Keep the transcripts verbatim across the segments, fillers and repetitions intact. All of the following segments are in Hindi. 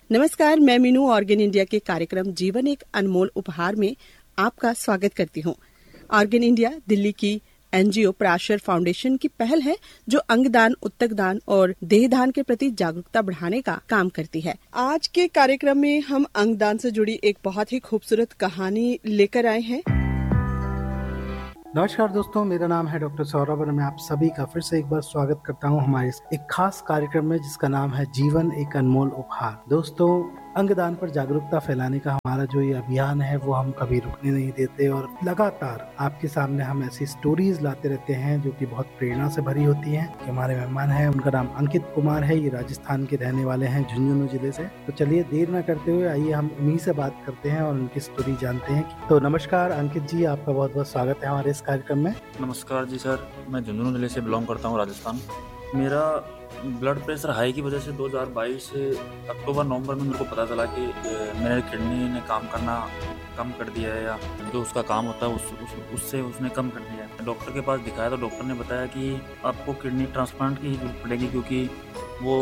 नमस्कार, मैं मीनू ऑर्गन इंडिया के कार्यक्रम जीवन एक अनमोल उपहार में आपका स्वागत करती हूँ। ऑर्गन इंडिया दिल्ली की एनजीओ पराशर फाउंडेशन की पहल है जो अंगदान, उत्तकदान और देहदान के प्रति जागरूकता बढ़ाने का काम करती है। आज के कार्यक्रम में हम अंगदान से जुड़ी एक बहुत ही खूबसूरत कहानी लेकर आए हैं। नमस्कार दोस्तों, मेरा नाम है डॉक्टर सौरभ और मैं आप सभी का फिर से एक बार स्वागत करता हूं हमारे एक खास कार्यक्रम में जिसका नाम है जीवन एक अनमोल उपहार। दोस्तों, अंगदान पर जागरूकता फैलाने का हमारा जो ये अभियान है वो हम कभी रुकने नहीं देते और लगातार आपके सामने हम ऐसी स्टोरीज लाते रहते हैं जो कि बहुत प्रेरणा से भरी होती हैं। हमारे मेहमान हैं, उनका नाम अंकित कुमार है, ये राजस्थान के रहने वाले हैं, झुंझुनू जिले से। तो चलिए देर न करते हुए आइए हम उन्हीं से बात करते हैं और उनकी स्टोरी जानते हैं। तो नमस्कार अंकित जी, आपका बहुत बहुत स्वागत है हमारे इस कार्यक्रम में। नमस्कार जी सर, मैं झुंझुनू जिले से बिलोंग करता हूँ, राजस्थान। मेरा ब्लड प्रेशर हाई की वजह से दो हज़ार बाईस अक्टूबर नवंबर में मेरे को पता चला कि मेरे किडनी ने काम करना कम कर दिया है, या जो उसका काम होता है उस, उस, उससे उसने कम कर दिया है। डॉक्टर के पास दिखाया तो डॉक्टर ने बताया कि आपको किडनी ट्रांसप्लांट की ही जरूरत पड़ेगी, क्योंकि वो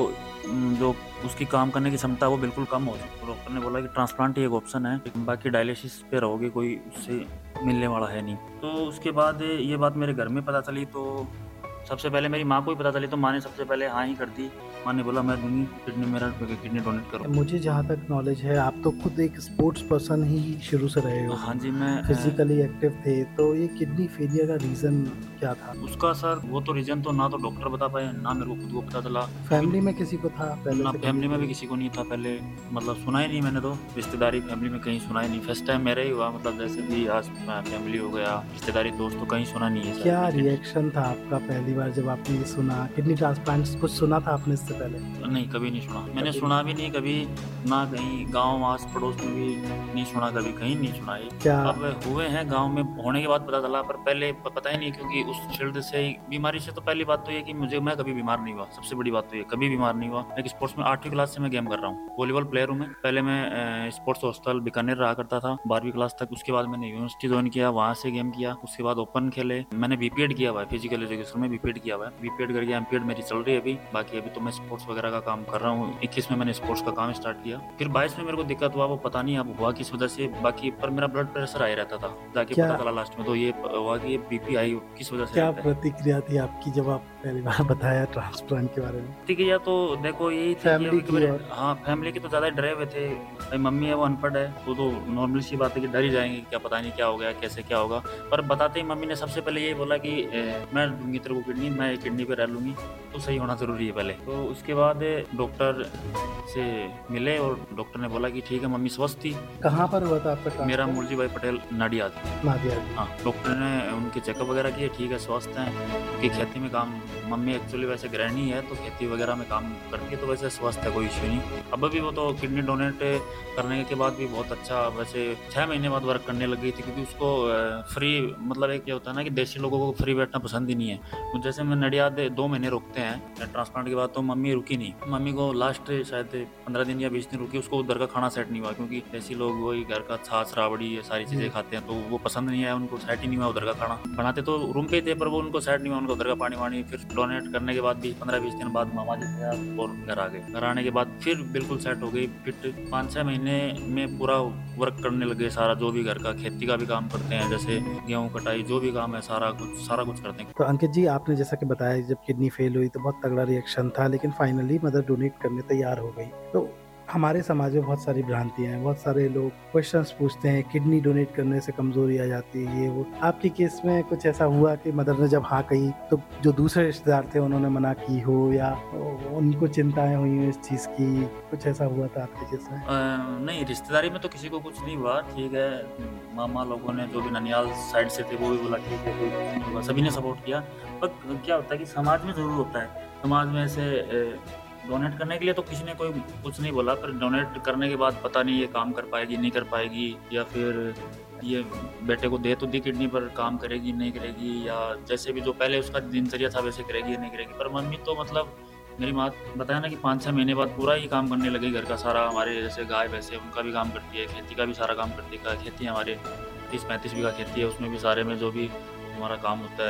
जो उसकी काम करने की क्षमता वो बिल्कुल कम हो चुकी। तो डॉक्टर ने बोला कि ट्रांसप्लांट ही एक ऑप्शन है, बाकी डायलिसिस पे रहोगे, कोई उससे मिलने वाला है नहीं। तो उसके बाद ये बात मेरे घर में पता चली तो सबसे पहले मेरी माँ को ही पता चली, तो माँ ने सबसे पहले हाँ ही कर दी। माँ ने बोला मैं दूंगी किडनी, मेरा किडनी डोनेट करो। मुझे जहाँ तक नॉलेज है आप तो खुद एक स्पोर्ट्स पर्सन ही शुरू से रहे हो। हाँ जी, मैं फिजिकली एक्टिव थे, तो ये किडनी फेलियर का रीजन क्या था? उसका सर वो तो रीजन तो ना तो डॉक्टर बता पाए, ना मेरे को खुद को पता चला। फैमिली में किसी को था पहले? ना फैमिली में भी किसी को नहीं था पहले, मतलब सुना ही नहीं मैंने, तो रिश्तेदारी फैमिली में कहीं सुना ही नहीं। फर्स्ट टाइम मेरा ही हुआ, मतलब जैसे भी आज फैमिली हो गया, रिश्तेदारी दोस्त, तो कहीं सुना नहीं है। क्या रिएक्शन था आपका पहली बार जब आपने ये सुना किडनी ट्रांसप्लांट? कुछ सुना था आपने इससे पहले? नहीं, कभी नहीं सुना मैंने, सुना भी नहीं कभी, ना कहीं गांव आस पड़ोस में भी नहीं सुना, कभी कहीं नहीं सुना है। क्या अब हुए हैं गांव में, होने के बाद पता चला, पर पहले पता ही नहीं, क्योंकि उस फील्ड से बीमारी से तो पहली बात तो ये कि मुझे मैं कभी बीमार नहीं हुआ। सबसे बड़ी बात तो ये, कभी बीमार नहीं हुआ। मैं स्पोर्ट्स में आठवीं क्लास से मैं गेम कर रहा हूँ, वॉलीबॉल प्लेयर हूँ मैं। पहले मैं स्पोर्ट्स हॉस्टल बीकानेर रहा करता था बारहवीं क्लास तक। उसके बाद मैंने यूनिवर्सिटी ज्वाइन किया, वहाँ से गेम किया। उसके बाद ओपन खेले, मैंने बीपीएड किया हुआ है, फिजिकल एजुकेशन में बीपीएड किया हुआ है। बीपीएड करके एमपीएड मेरी चल रही है अभी। बाकी अभी तो मैं स्पोर्ट्स वगैरह का काम कर रहा हूँ। इक्कीस में मैंने स्पोर्ट्स का काम स्टार्ट किया, फिर बाईस में मेरे को दिक्कत हुआ, वो पता नहीं अब हुआ किस वजह से। बाकी पर मेरा ब्लड प्रेशर हाई रहता था, जाके पता चला लास्ट में तो ये हुआ कि ये बीपी हाई किस वजह से। क्या प्रतिक्रिया थी आपकी जब आप पहली बार बताया ट्रांसप्लांट के बारे में? प्रतिक्रिया तो देखो यही फैमिली की और... हाँ, फैमिली के तो ज्यादा डरे हुए थे। भाई मम्मी है वो अनपढ़ है, वो तो नॉर्मल सी बात है कि डर ही जाएंगे, क्या पता नहीं क्या हो गया, कैसे क्या होगा। पर बताते ही मम्मी ने सबसे पहले यही बोला कि मैं दूंगी तेरे को किडनी, मैं एक किडनी पे रह लूंगी, तो सही होना जरूरी है पहले। तो उसके बाद डॉक्टर से मिले और डॉक्टर ने बोला कि ठीक है, मम्मी स्वस्थ थी। कहाँ पर हुआ था आपका? मेरा मुरजी भाई पटेल, नाडियाद। नाडियाद। हाँ, डॉक्टर ने उनके चेकअप वगैरह किए, ठीक है स्वस्थ हैं। क्योंकि खेती में काम, मम्मी एक्चुअली वैसे गृहिणी है तो खेती वगैरह में काम करती है, तो वैसे स्वस्थ है, कोई इश्यू नहीं। अब भी वो तो किडनी डोनेट करने के बाद भी बहुत अच्छा, वैसे छः महीने बाद वर्क करने लग गई थी, क्योंकि उसको फ्री, मतलब एक क्या होता है ना कि देसी लोगों को फ्री बैठना पसंद ही नहीं है। जैसे मैं नडियाद दो महीने रुकते हैं ट्रांसप्लांट के बाद, तो मम्मी रुकी नहीं। मम्मी को लास्ट शायद पंद्रह दिन या बीस दिन रुकी, उसको उधर का खाना सेट नहीं हुआ, क्योंकि ऐसी लोग वही घर का छाछ राबड़ी ये सारी चीज़ें खाते हैं, तो वो पसंद नहीं आया उनको, सेट ही नहीं हुआ उधर का खाना। बनाते तो रूम पे ही थे, पर वो उनको सेट नहीं हुआ, उनको उधर का पानी वानी। फिर डोनेट करने के बाद भी पंद्रह बीस दिन बाद मामा जी थे और घर आ गए। घर आने के बाद फिर बिल्कुल सेट हो गई, फिर पाँच छः महीने में पूरा वर्क करने लगे, सारा जो भी घर का, खेती का भी काम करते हैं, जैसे गेहूँ कटाई, जो भी काम है सारा कुछ सारा कुछ करते हैं। तो अंकित जी, आपने जैसा कि बताया जब किडनी फेल हुई तो बहुत तगड़ा रिएक्शन था, लेकिन फाइनली मदर डोनेट करने तैयार हो गई। तो हमारे समाज में बहुत सारी भ्रांतियां हैं, बहुत सारे लोग क्वेश्चंस पूछते हैं, किडनी डोनेट करने से कमजोरी आ जाती है, ये वो। आपके केस में कुछ ऐसा हुआ कि मदर ने जब हाँ कही तो जो दूसरे रिश्तेदार थे उन्होंने मना की हो, या उनको चिंताएं हुई हो इस चीज की? कुछ ऐसा हुआ था आपके केस में? आ, नहीं, रिश्तेदारी में तो किसी को कुछ नहीं हुआ, ठीक है। मामा लोगों ने जो भी ननियाल साइड से थे वो भी बोला ठीक है, कोई कुछ नहीं हुआ, सभी ने सपोर्ट किया। पर क्या होता है कि समाज में जरूर होता है, समाज में ऐसे डोनेट करने के लिए तो किसी ने कोई कुछ नहीं बोला, पर डोनेट करने के बाद पता नहीं ये काम कर पाएगी नहीं कर पाएगी, या फिर ये बेटे को दे तो दी किडनी पर काम करेगी नहीं करेगी, या जैसे भी जो पहले उसका दिनचर्या था वैसे करेगी नहीं करेगी। पर मम्मी तो मतलब मेरी माँ बताया ना कि पाँच छः महीने बाद पूरा ही काम करने लगी, घर का सारा। हमारे जैसे गाय भैंसे उनका भी काम करती है, खेती का भी सारा काम करती है। खेती हमारे तीस पैंतीस बीघा खेती है, उसमें भी सारे में जो भी हमारा काम होता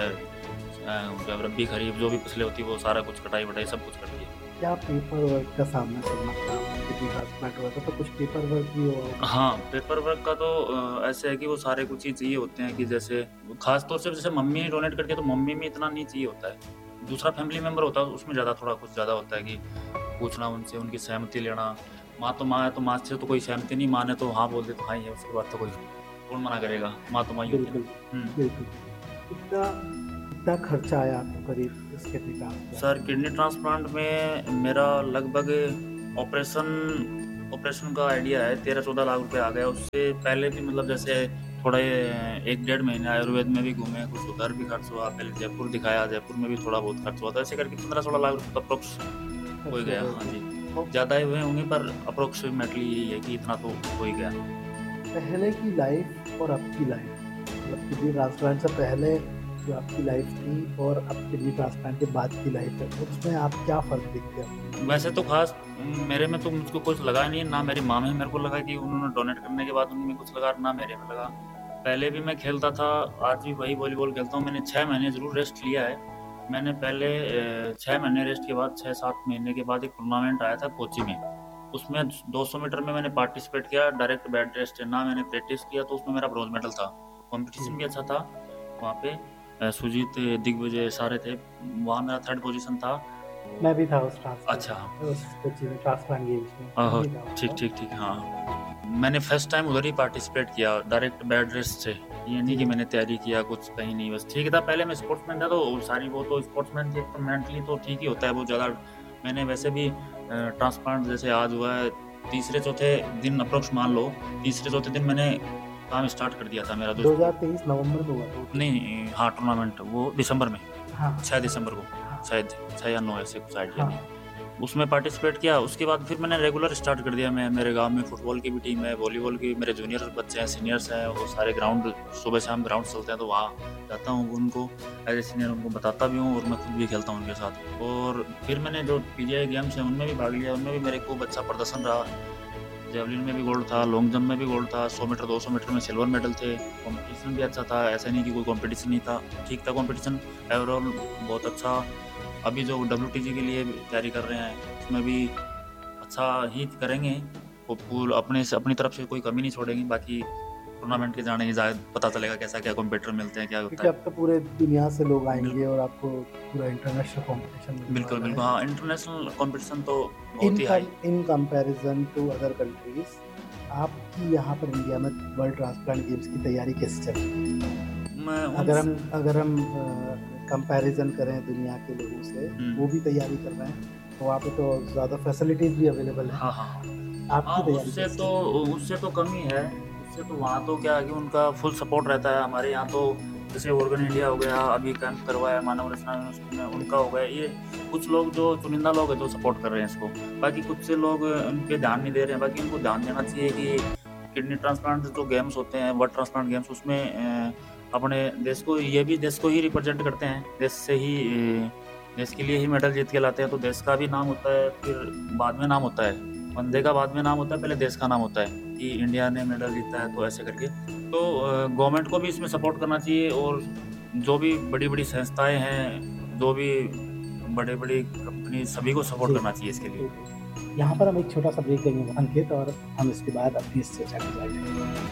है, रबी खरीफ जो भी फसलें होती है वो सारा कुछ, कटाई वटाई सब कुछ करती है। क्या पेपर वर्क का सामना करना पड़ा? किडनी ट्रांसप्लांट हुआ था, तो कुछ पेपर वर्क भी हुआ होगा? हाँ, पेपर वर्क का तो अ, ऐसे है कि वो सारे कुछ ही चाहिए होते हैं कि जैसे खास तौर से जैसे मम्मी डोनेट करती है तो मम्मी में इतना नहीं चाहिए होता है। दूसरा फैमिली मेंबर होता है उसमें ज़्यादा थोड़ा कुछ ज़्यादा होता है कि पूछना उनसे, उनकी सहमति लेना। माँ तो माँ है तो माँ से तो कोई सहमति नहीं, माँ ने तो हाँ बोल दे तो हाँ ही है, उसके बाद तो कोई कौन मना करेगा, माँ तो माँ ही होती है। बिल्कुल, हुँ। बिल्कुल। कितना कितना खर्चा आया आपको करीब इस kidney transplant? Sir kidney transplant में मेरा लगभग ऑपरेशन ऑपरेशन का आइडिया है तेरह चौदह लाख रुपए आ गया। उससे पहले भी मतलब जैसे थोड़ा ये एक डेढ़ महीने आयुर्वेद में भी घूमे, कुछ उधर भी खर्च हुआ, पहले जयपुर दिखाया, जयपुर में भी थोड़ा बहुत खर्च हुआ था। ऐसे करके पंद्रह सोलह लाख रुपये तो अप्रोक्स हो ही गया। हाँ जी, ज़्यादा ही हुए होंगे पर अप्रोक्सीमेटली यही है कि इतना तो हो ही गया। पहले की लाइफ और अब की लाइफ, मतलब किडनी ट्रांसप्लांट से पहले जो आपकी लाइफ थी और अब किडनी ट्रांसप्लांट के बाद की लाइफ है, उसमें आप क्या फ़र्क देखते हैं? वैसे तो खास मेरे में तो मुझको कुछ लगा नहीं है, ना मेरी माँ में मेरे को लगा कि उन्होंने डोनेट करने के बाद उनमें कुछ लगा, ना मेरे में लगा। पहले भी मैं खेलता था, आज भी वही वॉलीबॉल खेलता हूँ। मैंने छः महीने ज़रूर रेस्ट लिया है। मैंने पहले अ, छः महीने रेस्ट के बाद छः सात महीने के बाद एक टूर्नामेंट आया था कोची में, उसमें दो सौ मीटर में मैंने पार्टिसिपेट किया। डायरेक्ट बेड रेस्ट है, ना मैंने प्रैक्टिस किया, तो उसमें मेरा ब्रॉन्ज मेडल था। कॉम्पिटिशन भी अच्छा था वहाँ पे। अ, सुजीत, दिग्विजय सारे थे, वहाँ मेरा थर्ड पोजीशन था। मैं भी था उस ट्रांसप्लांट अच्छा। उस कोचिंग में, ट्रांसप्लांट गेम्स में। ओहो, मैं भी था वहाँ ठीक पर। ठीक ठीक हाँ। मैंने फर्स्ट टाइम उधर ही पार्टिसिपेट किया डायरेक्ट बेड रेस्ट से। ये नहीं कि मैंने तैयारी किया कुछ कहीं नहीं, बस ठीक था। पहले मैं स्पोर्ट्समैन था तो सारी वो तो स्पोर्ट्समैन थी, तो मेंटली तो ठीक ही होता है वो ज़्यादा। मैंने वैसे भी ट्रांसप्लांट जैसे आज हुआ है, तीसरे चौथे दिन अप्रोक्स मान लो, तीसरे चौथे दिन मैंने काम स्टार्ट कर दिया था मेरा। दो हज़ार तेईस नवंबर में हुआ था। नहीं हाँ, टूर्नामेंट वो दिसंबर में, हाँ छः दिसंबर को हाँ शायद, छः या नौ ऐसे कुछ आइडिया हाँ। नहीं। उसमें पार्टिसिपेट किया। उसके बाद फिर मैंने रेगुलर स्टार्ट कर दिया। मैं मेरे गांव में फुटबॉल की भी टीम है, वॉलीबॉल की, मेरे जूनियर बच्चे हैं, सीनियर्स हैं, वो सारे ग्राउंड सुबह शाम ग्राउंड चलते हैं तो वहाँ जाता हूँ, उनको एज ए सीनियर उनको बताता भी हूँ और मैं खुद भी खेलता हूँ उनके साथ। और फिर मैंने जो पी जी आई गेम्स हैं उनमें भी भाग लिया, उनमें भी मेरे खूब अच्छा प्रदर्शन रहा। जेवलिन में भी गोल्ड था, लॉन्ग जंप में भी गोल्ड था, सौ मीटर दो सौ मीटर में सिल्वर मेडल थे। कंपटीशन भी अच्छा था, ऐसा नहीं कि कोई कंपटीशन नहीं था, ठीक था कंपटीशन। ओवरऑल बहुत अच्छा। अभी जो डब्ल्यू टी जी के लिए तैयारी कर रहे हैं उसमें भी अच्छा ही करेंगे, वो पूल अपने से अपनी तरफ से कोई कमी नहीं छोड़ेंगे। बाकी टूर्नामेंट के जाने की जायद पता चलेगा कैसा क्या कंप्यूटर मिलते हैं, क्या होता क्योंकि है। अब तो पूरे दुनिया से लोग आएंगे और आपको पूरा इंटरनेशनल कंपटीशन बिल्कुल बिल्कुल हाँ, इंटरनेशनल कंपटीशन तो बहुत ही high. In comparison to other countries, आपकी यहाँ पर इंडिया में वर्ल्ड ट्रांसप्लांट गेम्स की तैयारी कैसे चल रही है? मैं अगर हम अगर हम कंपैरिजन करें दुनिया के लोगों से, हम्म। वो भी तैयारी कर रहे हैं तो वहाँ पे तो ज़्यादा फैसिलिटीज भी अवेलेबल है। हाँ हाँ आपकी हाँ, तैयारी उससे कैसे तो उससे तो कमी है। उससे तो वहाँ तो क्या है कि उनका फुल सपोर्ट रहता है। हमारे यहाँ तो जैसे ऑर्गन इंडिया हो गया, अभी कैंप करवाया मानव रचना यूनिवर्सिटी में, उनका हो गया। ये कुछ लोग जो चुनिंदा लोग हैं जो सपोर्ट कर रहे हैं इसको, बाकी कुछ से लोग उन पे ध्यान नहीं दे रहे हैं। बाकी उनको ध्यान देना चाहिए कि किडनी ट्रांसप्लांट जो गेम्स होते हैं, वर्ल्ड ट्रांसप्लांट गेम्स, उसमें अ, अपने देश को, ये भी देश को ही रिप्रेजेंट करते हैं, देश से ही अ, देश के लिए ही मेडल जीत के लाते हैं, तो देश का भी नाम होता है, फिर बाद में नाम होता है, बंदे का बाद में नाम होता है, पहले देश का नाम होता है कि इंडिया ने मेडल जीता है, तो ऐसे करके। तो गवर्नमेंट को भी इसमें सपोर्ट करना चाहिए और जो भी बड़ी बड़ी संस्थाएं हैं, जो भी बड़े बड़ी कंपनी, सभी को सपोर्ट करना चाहिए इसके लिए। यहाँ पर हम एक छोटा सा ब्रेक लेंगे अंकित, और हम इसके बाद अपनी इस चर्चा को जारी रखेंगे।